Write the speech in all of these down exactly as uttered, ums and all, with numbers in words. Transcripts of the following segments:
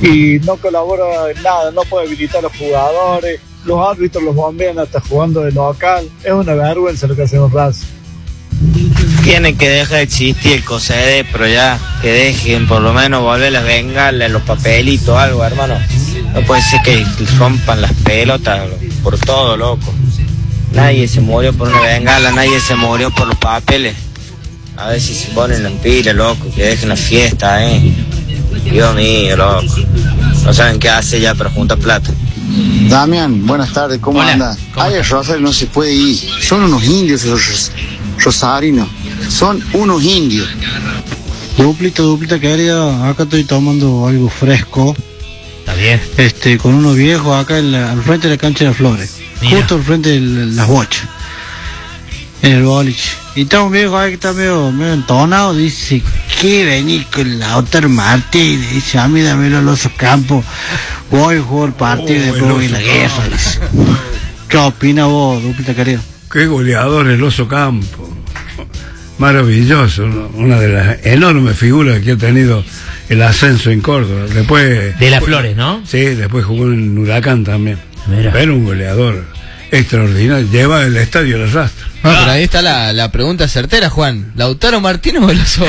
y no colabora en nada, no puede habilitar a los jugadores, los árbitros los bombean hasta jugando de local. Es una vergüenza lo que hacemos Racing. Tienen que dejar de existir el COSEDE, pero ya que dejen por lo menos volver las bengalas, los papelitos, algo, hermano. No puede ser que rompan las pelotas por todo, loco. Nadie se murió por una bengala, nadie se murió por los papeles. A ver si se ponen las pilas, loco, que dejen la fiesta, eh. Dios mío, loco. No saben qué hace ya, pero junta plata. Damián, buenas tardes, ¿cómo Hola, anda? ¿cómo Ay, el Rosario no se puede ir. Son unos indios los rosarinos. Son unos indios. Duplita, duplita querida, acá estoy tomando algo fresco. Está bien. Este, con unos viejos acá en la, al frente de la cancha de las Flores. Mira. Justo al frente de las bochas. En el boliche. Y está un viejo ahí que está medio, medio entonado, dice, ¿qué venís con Lautaro Martínez? Dice, a mí dámelo a los campos, voy a jugar el partido y después voy a la guerra. Dice. ¿Qué opina vos, duplita querida? Qué goleador el Oso Campo. Maravilloso, ¿no? Una de las enormes figuras que ha tenido el ascenso en Córdoba. Después De las Flores, ¿no? Sí, después jugó en Huracán también. Mira. Pero un goleador extraordinario. Lleva el estadio a la rastra. No, pero ahí está la, la pregunta certera, Juan. ¿Lautaro Martínez o el Oso?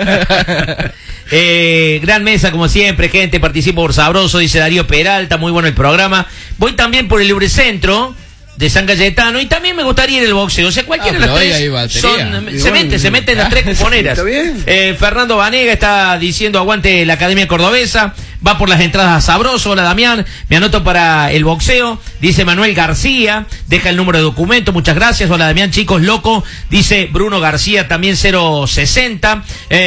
eh, gran mesa, como siempre, gente. Participo por Sabroso, dice Darío Peralta. Muy bueno el programa. Voy también por el Librecentro de San Cayetano y también me gustaría ir el boxeo. O sea, cualquiera Ah, de las pero tres ahí hay batería. son, Y se bueno, mete, se mete en las tres cuponeras. está bien. Eh, Fernando Vanega está diciendo aguante la Academia Cordobesa, va por las entradas a Sabroso. Hola Damián, me anoto para el boxeo, dice Manuel García, deja el número de documento, muchas gracias. Hola Damián, chicos, loco, dice Bruno García, también cero sesenta.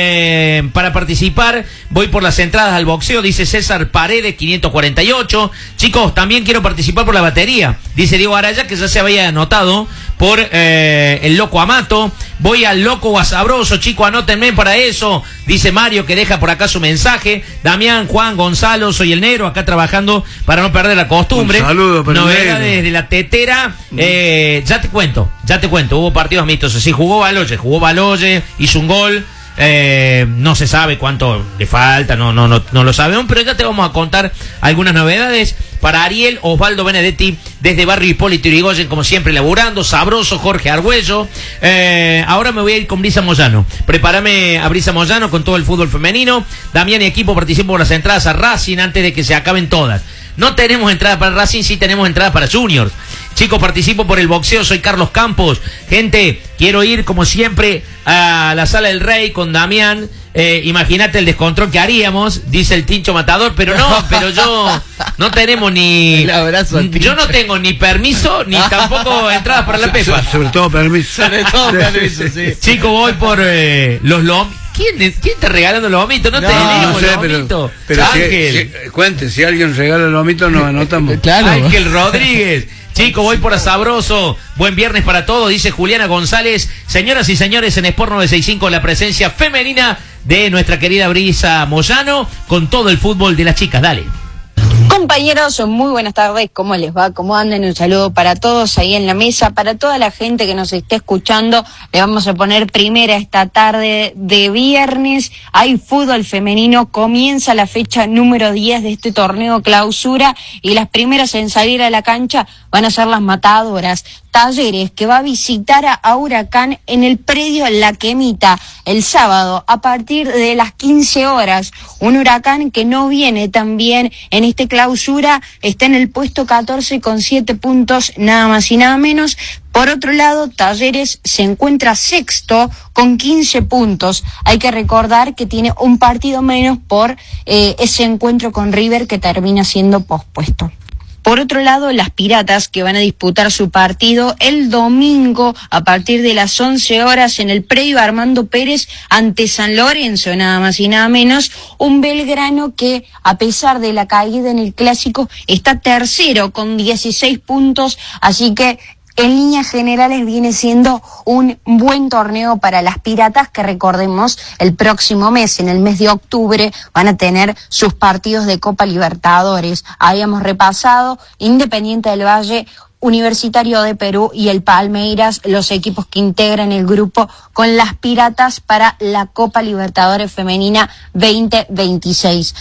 Eh, para participar voy por las entradas al boxeo, dice César Paredes, quinientos cuarenta y ocho. Chicos, también quiero participar por la batería, dice Diego Araya, que ya se había anotado por eh, el Loco Amato. Voy al Loco o a Sabroso, chicos, anótenme para eso, dice Mario, que deja por acá su mensaje. Damián, Juan, Gonzalo, soy el Negro, acá trabajando para no perder la costumbre. Un saludo para el Novedades Negro. de la tetera. Eh, ya te cuento, ya te cuento, hubo partidos amistosos. Sí, jugó Baloye, jugó Baloye, hizo un gol. Eh, no se sabe cuánto le falta, no, no, no, no lo sabemos, pero ya te vamos a contar algunas novedades. Para Ariel Osvaldo Benedetti, desde Barrio Hipólito Yrigoyen, como siempre, laburando. Sabroso, Jorge Argüello. Eh, ahora me voy a ir con Brisa Moyano. Prepárame a Brisa Moyano con todo el fútbol femenino. Damián y equipo participan por las entradas a Racing antes de que se acaben todas. No tenemos entrada para Racing, sí tenemos entrada para Juniors. Chicos, participo por el boxeo, soy Carlos Campos. Gente, quiero ir como siempre a la Sala del Rey con Damián. Eh, imagínate el descontrol que haríamos, dice el Tincho Matador, pero no, pero yo no tenemos ni... El abrazo al yo no tengo ni permiso, ni tampoco entradas para la Pepa. So- sobre todo permiso. Sobre todo permiso, sí. Chicos, voy por eh, los lomitos. ¿Quién, ¿Quién está regalando los lomitos? No, No, tenemos No sé, lomitos. pero, pero si, Ángel. si- cuente, si alguien regala el lomito, nos anotamos. Claro. Ángel Rodríguez. Chicos, voy por a Sabroso. Buen viernes para todos, dice Juliana González. Señoras y señores, en Sport novecientos sesenta y cinco la presencia femenina de nuestra querida Brisa Moyano con todo el fútbol de las chicas. Dale. Compañeros, muy buenas tardes, ¿cómo les va? ¿Cómo andan? Un saludo para todos ahí en la mesa, para toda la gente que nos esté escuchando. Le vamos a poner primera esta tarde de viernes. Hay fútbol femenino, comienza la fecha número diez de este torneo clausura y las primeras en salir a la cancha van a ser las matadoras. Talleres, que va a visitar a, a Huracán en el predio La Quemita el sábado a partir de las quince horas. Un Huracán que no viene tan bien en este clausura, está en el puesto catorce con siete puntos, nada más y nada menos. Por otro lado, Talleres se encuentra sexto con quince puntos. Hay que recordar que tiene un partido menos por eh, ese encuentro con River que termina siendo pospuesto. Por otro lado, las Piratas, que van a disputar su partido el domingo a partir de las once horas en el predio Armando Pérez ante San Lorenzo, nada más y nada menos. Un Belgrano que, a pesar de la caída en el Clásico, está tercero con dieciséis puntos, así que en líneas generales viene siendo un buen torneo para las Piratas, que recordemos, el próximo mes, en el mes de octubre, van a tener sus partidos de Copa Libertadores. Habíamos repasado Independiente del Valle, Universitario de Perú y el Palmeiras, los equipos que integran el grupo con las Piratas para la Copa Libertadores Femenina veinte veintiséis.